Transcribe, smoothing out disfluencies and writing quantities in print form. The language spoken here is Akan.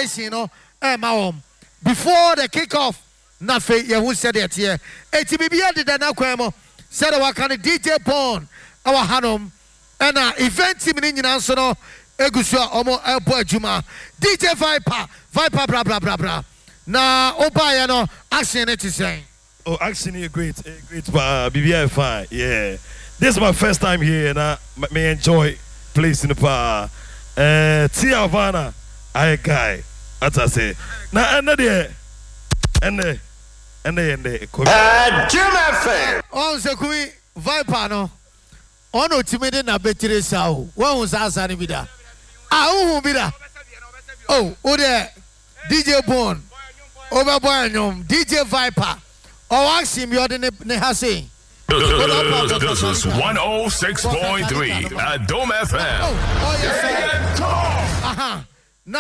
invitation, before the kickoff. Nothing, you who said it here. ATBB did an aquamo, said our kind of DJ Pond, our Hanum, and event team in Ansono, Egusua, Omo, Elpo Juma, DJ Viper, blah, blah, blah, blah. Now, Obayano, action it is saying. Oh, actually, a great, BBI fine, yeah. This is my first time here, and I may enjoy placing the power. Tia Havana, I guy, as I say. Now, another, and Jim FM. Oh, so we Viper no. Ono timide na betire sao. Wa hu sa asa ni bida. Hu bida. Oh, there DJ Bone. Over boy nyom DJ Viper. O ask him you ne ha say. This is 106.3 at Dome FM. Oh yes. Sir. Aha.